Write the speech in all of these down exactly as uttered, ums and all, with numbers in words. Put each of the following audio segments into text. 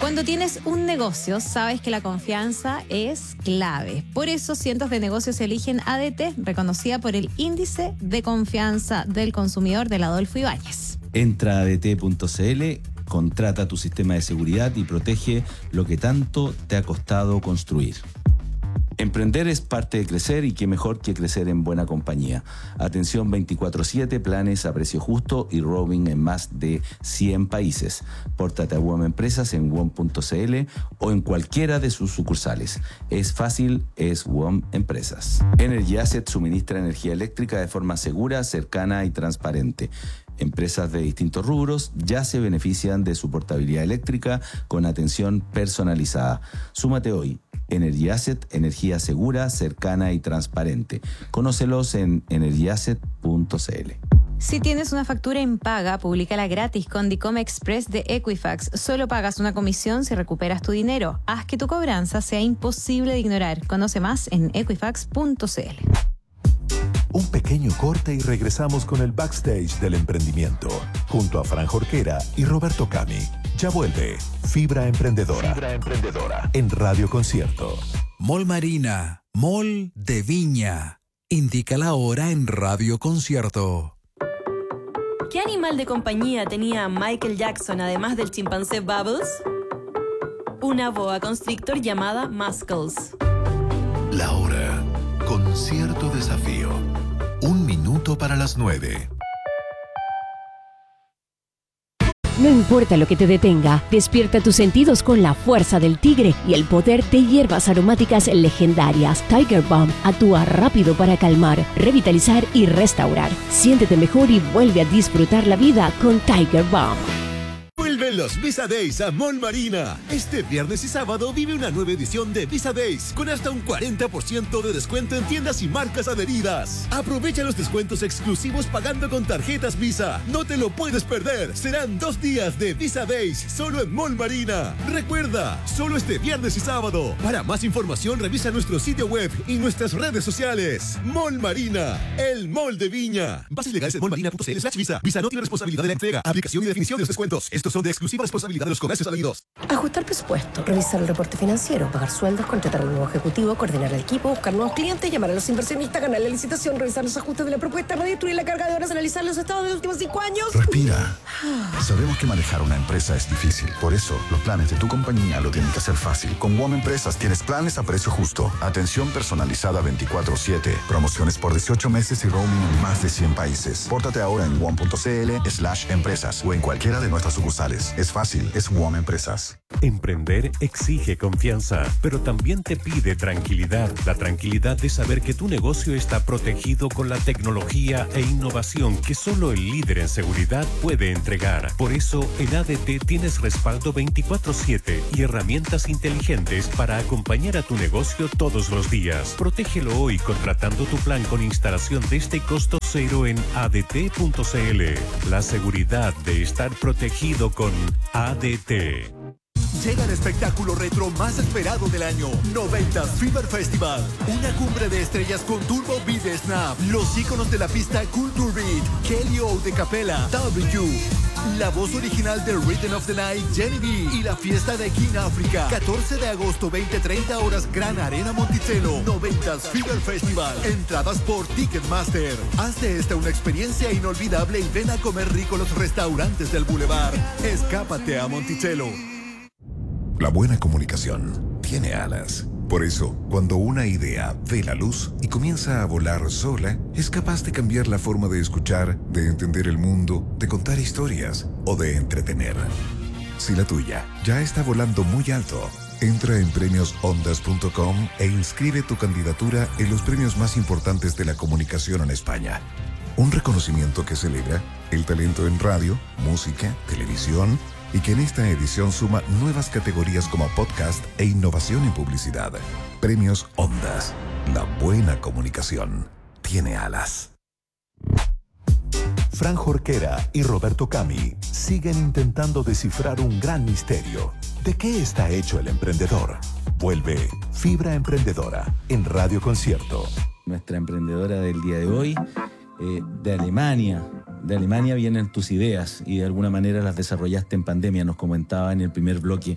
Cuando tienes un negocio, sabes que la confianza es clave. Por eso, cientos de negocios eligen A D T, reconocida por el Índice de Confianza del Consumidor del Adolfo Ibáñez. Entra a A D T punto C L, contrata tu sistema de seguridad y protege lo que tanto te ha costado construir. Emprender es parte de crecer y qué mejor que crecer en buena compañía. Atención veinticuatro siete, planes a precio justo y roaming en más de cien países. Pórtate a W O M Empresas en W O M punto C L o en cualquiera de sus sucursales. Es fácil, es W O M Empresas. Energy Asset suministra energía eléctrica de forma segura, cercana y transparente. Empresas de distintos rubros ya se benefician de su portabilidad eléctrica con atención personalizada. Súmate hoy. Energy Asset, energía segura, cercana y transparente. Conócelos en energy asset punto C L. Si tienes una factura impaga, públicala gratis con Dicom Express de Equifax. Solo pagas una comisión si recuperas tu dinero. Haz que tu cobranza sea imposible de ignorar. Conoce más en equifax punto C L. Un pequeño corte y regresamos con el backstage del emprendimiento, junto a Fran Jorquera y Roberto Cami. Ya vuelve Fibra Emprendedora, Fibra Emprendedora en Radio Concierto. Mall Marina, Mall de Viña. Indica la hora en Radio Concierto. ¿Qué animal de compañía tenía Michael Jackson además del chimpancé Bubbles? Una boa constrictor llamada Muscles. La hora. Concierto Desafío. Un minuto para las nueve. No importa lo que te detenga, despierta tus sentidos con la fuerza del tigre y el poder de hierbas aromáticas legendarias. Tiger Balm actúa rápido para calmar, revitalizar y restaurar. Siéntete mejor y vuelve a disfrutar la vida con Tiger Balm. Vuelven los Visa Days a Mall Marina. Este viernes y sábado vive una nueva edición de Visa Days con hasta un cuarenta por ciento de descuento en tiendas y marcas adheridas. Aprovecha los descuentos exclusivos pagando con tarjetas Visa. No te lo puedes perder. Serán dos días de Visa Days solo en Mall Marina. Recuerda, solo este viernes y sábado. Para más información revisa nuestro sitio web y nuestras redes sociales. Mall Marina, el mall de Viña. Bases legales en mallmarina punto c l slash visa. Visa no tiene responsabilidad de la entrega, aplicación y definición de los descuentos. Estos son de exclusiva responsabilidad de los comercios adheridos. Ajustar presupuesto, revisar el reporte financiero, pagar sueldos, contratar al nuevo ejecutivo, coordinar el equipo, buscar nuevos clientes, llamar a los inversionistas, ganar la licitación, revisar los ajustes de la propuesta, redistribuir la carga de horas, analizar los estados de los últimos cinco años. Respira. Sabemos que manejar una empresa es difícil. Por eso, los planes de tu compañía lo tienen que hacer fácil. Con W O M Empresas tienes planes a precio justo, atención personalizada veinticuatro siete, promociones por dieciocho meses y roaming en más de cien países. Pórtate ahora en W O M punto C L slash empresas o en cualquiera de nuestras sucursales. Es fácil, es W O M Empresas. Emprender exige confianza, pero también te pide tranquilidad. La tranquilidad de saber que tu negocio está protegido con la tecnología e innovación que solo el líder en seguridad puede entregar. Por eso, en A D T tienes respaldo veinticuatro siete y herramientas inteligentes para acompañar a tu negocio todos los días. Protégelo hoy contratando tu plan con instalación desde costo cero en A D T punto C L. La seguridad de estar protegido con A D T. Llega el espectáculo retro más esperado del año, noventas Fever Festival. Una cumbre de estrellas con Turbo Beat de Snap, los íconos de la pista Culture Beat, Kelly O de Capella, W, la voz original de Rhythm of the Night, Jenny B, y la fiesta de King África. catorce de agosto, veinte treinta horas, Gran Arena Monticello. noventas Fever Festival. Entradas por Ticketmaster. Haz de esta una experiencia inolvidable y ven a comer rico los restaurantes del Boulevard. Escápate a Monticello. La buena comunicación tiene alas. Por eso, cuando una idea ve la luz y comienza a volar sola, es capaz de cambiar la forma de escuchar, de entender el mundo, de contar historias o de entretener. Si la tuya ya está volando muy alto, entra en premios ondas punto com e inscribe tu candidatura en los premios más importantes de la comunicación en España. Un reconocimiento que celebra el talento en radio, música, televisión, y que en esta edición suma nuevas categorías como podcast e innovación en publicidad. Premios Ondas. La buena comunicación tiene alas. Fran Jorquera y Roberto Cami siguen intentando descifrar un gran misterio. ¿De qué está hecho el emprendedor? Vuelve Fibra Emprendedora en Radio Concierto. Nuestra emprendedora del día de hoy, eh, de Alemania, de Alemania vienen tus ideas y de alguna manera las desarrollaste en pandemia, nos comentaba en el primer bloque.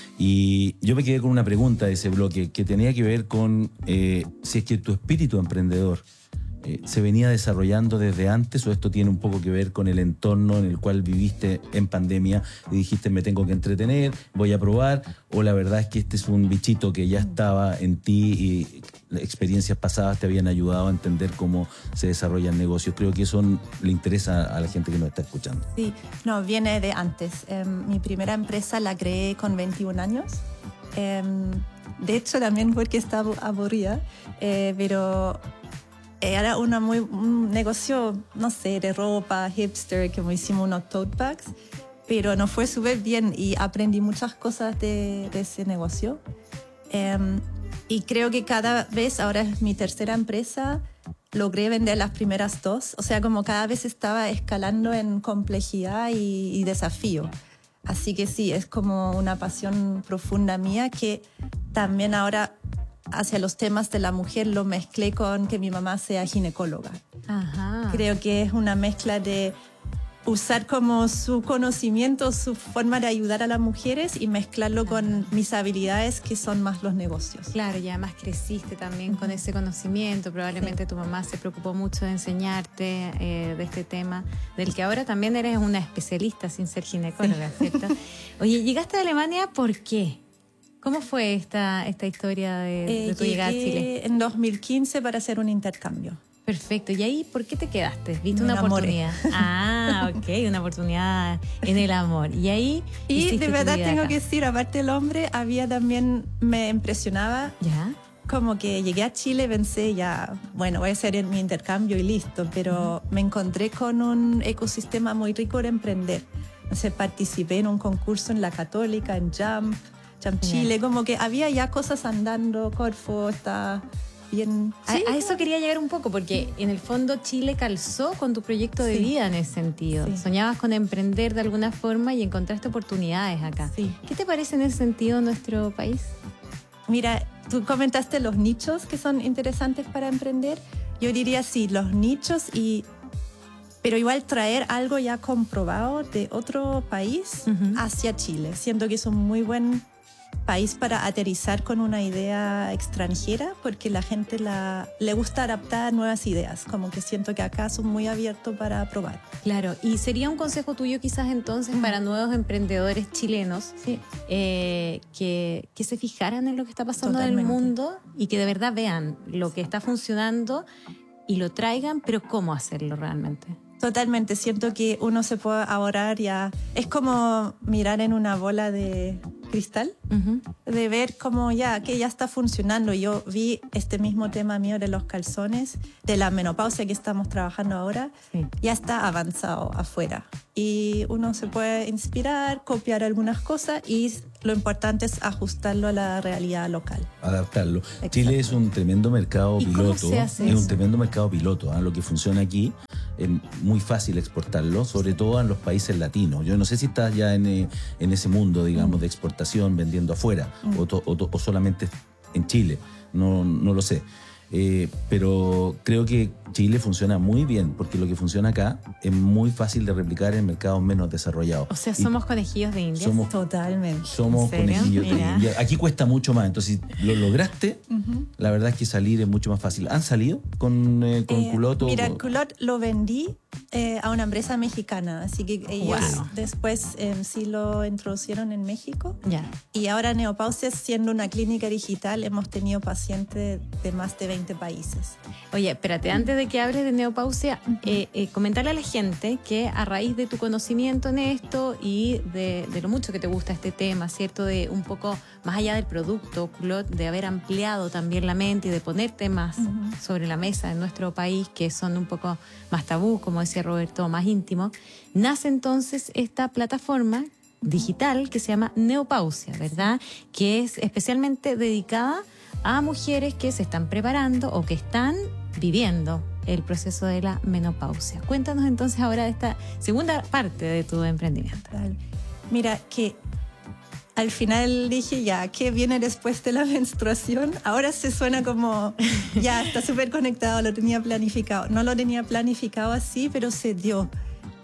Y yo me quedé con una pregunta de ese bloque que tenía que ver con eh, si es que tu espíritu emprendedor eh, se venía desarrollando desde antes o esto tiene un poco que ver con el entorno en el cual viviste en pandemia y dijiste me tengo que entretener, voy a probar, o la verdad es que este es un bichito que ya estaba en ti y experiencias pasadas te habían ayudado a entender cómo se desarrollan negocios. Creo que eso le interesa a la gente que nos está escuchando. Sí, no, viene de antes. Eh, mi primera empresa la creé con veintiún años. Eh, de hecho, también porque estaba aburrida, eh, pero era una muy, un negocio, no sé, de ropa, hipster, que hicimos unos tote bags, pero nos fue súper bien y aprendí muchas cosas de, de ese negocio. Eh, Y creo que cada vez, ahora es mi tercera empresa, logré vender las primeras dos. O sea, como cada vez estaba escalando en complejidad y, y desafío. Así que sí, es como una pasión profunda mía que también ahora hacia los temas de la mujer lo mezclé con que mi mamá sea ginecóloga. Ajá. Creo que es una mezcla de usar como su conocimiento, su forma de ayudar a las mujeres y mezclarlo con mis habilidades que son más los negocios. Claro, y además creciste también uh-huh. con ese conocimiento. Probablemente sí. tu mamá se preocupó mucho de enseñarte eh, de este tema, del que ahora también eres una especialista sin ser ginecóloga, sí. ¿cierto? Oye, llegaste a Alemania, ¿por qué? ¿Cómo fue esta, esta historia de, eh, de tu llegada a Chile? En dos mil quince para hacer un intercambio. Perfecto. ¿Y ahí por qué te quedaste? ¿Viste Me una enamoré. oportunidad? Ah, ok, una oportunidad en el amor. Y ahí Y de verdad tengo acá. que decir, aparte del hombre, había también, me impresionaba. ¿Ya? Como que llegué a Chile, pensé ya, bueno, voy a hacer mi intercambio y listo, pero uh-huh. me encontré con un ecosistema muy rico de emprender. Entonces participé en un concurso en la Católica, en Jump, Jump Chile, yeah. como que había ya cosas andando, Corfo está... Bien. A, a eso quería llegar un poco, porque en el fondo Chile calzó con tu proyecto de sí. vida en ese sentido. Sí. Soñabas con emprender de alguna forma y encontraste oportunidades acá. Sí. ¿Qué te parece en ese sentido nuestro país? Mira, tú comentaste los nichos que son interesantes para emprender. Yo diría sí, los nichos, y pero igual traer algo ya comprobado de otro país uh-huh. hacia Chile. Siento que es un muy buen país para aterrizar con una idea extranjera, porque la gente la, le gusta adaptar nuevas ideas, como que siento que acá son muy abiertos para probar. Claro, y sería un consejo tuyo quizás entonces mm. para nuevos emprendedores chilenos sí. eh, que, que se fijaran en lo que está pasando Totalmente. en el mundo y que de verdad vean lo que está funcionando y lo traigan, pero cómo hacerlo realmente. Totalmente, siento que uno se puede ahorrar ya, es como mirar en una bola de cristal, uh-huh. de ver cómo ya, que ya está funcionando. Yo vi este mismo tema mío de los calzones, de la menopausia que estamos trabajando ahora, sí. ya está avanzado afuera. Y uno se puede inspirar, copiar algunas cosas y lo importante es ajustarlo a la realidad local. Adaptarlo. Exacto. Chile es un tremendo mercado ¿Y piloto. cómo se hace es eso? un tremendo mercado piloto. ¿eh? Lo que funciona aquí es muy fácil exportarlo, sobre todo en los países latinos. Yo no sé si estás ya en, en ese mundo, digamos, mm. de exportación, vendiendo afuera, mm. o, to, o, to, o solamente en Chile. No, no lo sé. Eh, pero creo que Chile funciona muy bien, porque lo que funciona acá es muy fácil de replicar en mercados menos desarrollados. O sea, somos y conejillos de Indias. Somos, Totalmente. Somos conejillos Mira. de Indias. Aquí cuesta mucho más, entonces si lo lograste, uh-huh. la verdad es que salir es mucho más fácil. ¿Han salido con, eh, con eh, Culot? Mira, o... Culot lo vendí eh, a una empresa mexicana, así que ellos wow. después eh, sí lo introducieron en México. Yeah. Y ahora Neopausia, siendo una clínica digital, hemos tenido pacientes de más de veinte países. Oye, espérate, antes de que hables de Neopausia, uh-huh. eh, eh, comentarle a la gente que a raíz de tu conocimiento en esto y de, de lo mucho que te gusta este tema, ¿cierto? De un poco más allá del producto, Culot, de haber ampliado también la mente y de poner temas uh-huh. sobre la mesa en nuestro país que son un poco más tabú, como decía Roberto, más íntimo, nace entonces esta plataforma digital que se llama Neopausia, ¿verdad? Que es especialmente dedicada a mujeres que se están preparando o que están viviendo el proceso de la menopausia. Cuéntanos entonces ahora de esta segunda parte de tu emprendimiento. Mira, que al final dije ya, ¿qué viene después de la menstruación? Ahora se suena como, ya está súper conectado, lo tenía planificado. No lo tenía planificado así, pero se dio.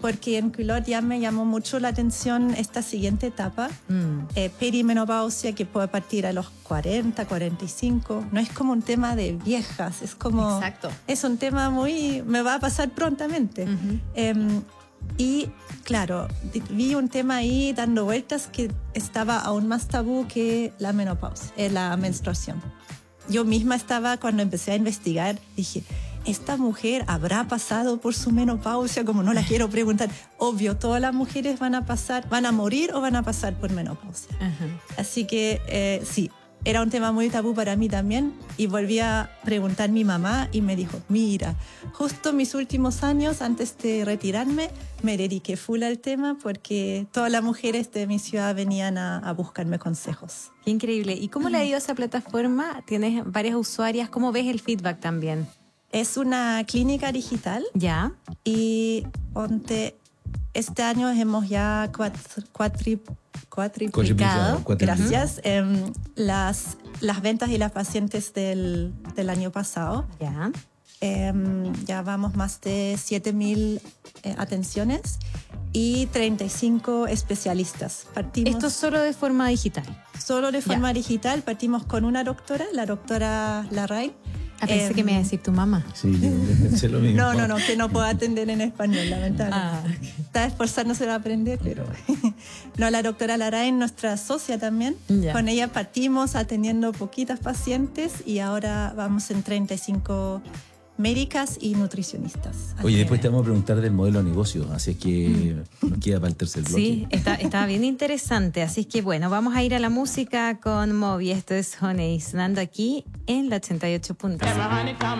porque en Culotte ya me llamó mucho la atención esta siguiente etapa, mm. eh, perimenopausia, que puede partir a los cuarenta, cuarenta y cinco. No es como un tema de viejas, es como... Exacto. Es un tema muy... me va a pasar prontamente. Uh-huh. eh, y claro, vi un tema ahí dando vueltas que estaba aún más tabú que la menopausia, eh, la menstruación. Yo misma estaba, cuando empecé a investigar, dije... ¿esta mujer habrá pasado por su menopausia? Como no la quiero preguntar. Obvio, todas las mujeres van a pasar, van a morir o van a pasar por menopausia. Uh-huh. Así que eh, sí, era un tema muy tabú para mí también. Y volví a preguntar a mi mamá y me dijo, mira, justo mis últimos años, antes de retirarme, me dediqué full al tema porque todas las mujeres de mi ciudad venían a, a buscarme consejos. Qué increíble. ¿Y cómo le ha ido a esa plataforma? Tienes varias usuarias. ¿Cómo ves el feedback también? Es una clínica digital. Ya. Y ponte, este año hemos ya cuatri, cuatri, cuatriplicado, gracias, eh, las, las ventas y las pacientes del, del año pasado. Ya. Eh, ya vamos más de siete mil eh, atenciones y treinta y cinco especialistas. Partimos, ¿esto solo de forma digital? Solo de forma ya. digital. Partimos con una doctora, la doctora Larraín. Ah, pensé eh, que me iba a decir tu mamá. Sí, yo pensé lo mismo. No, no, no, que no puedo atender en español, lamentablemente. Ah, okay. Está esforzándose a aprender, pero... No, la doctora Larraín, nuestra socia también. Ya. Con ella partimos atendiendo poquitas pacientes y ahora vamos en treinta y cinco médicas y nutricionistas. Oye, después te vamos a preguntar del modelo de negocio, así es que mm. nos queda para el tercer bloque. Sí, está, está bien interesante, así es que bueno, vamos a ir a la música con Moby. Esto es Honey, sonando aquí en la ochenta y ocho punto cinco.